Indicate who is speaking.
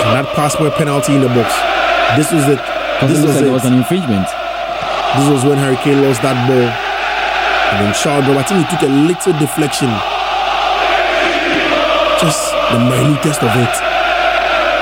Speaker 1: That passport penalty in the box. This was it.
Speaker 2: This was like it was an infringement.
Speaker 1: This was when Harry Kane lost that ball. And then Charles, I think he took a little deflection. Just the minutest of it.